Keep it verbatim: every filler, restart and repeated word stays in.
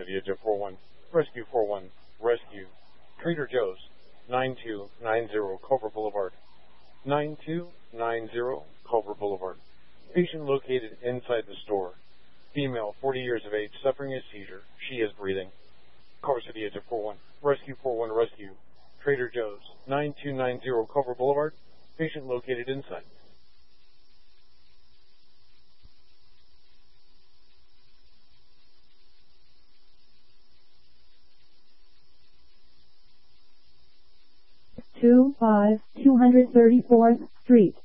to the edge of four one. Rescue four one. Rescue. Trader Joe's. nine two nine zero Culver Boulevard. nine two nine zero Culver Boulevard. Patient located inside the store. Female, forty years of age, suffering a seizure. She is breathing. Cars to the edge of four one. Rescue four one. Rescue. Trader Joe's. nine two nine zero Culver Boulevard. Patient located inside. two five two hundred thirty-fourth Street.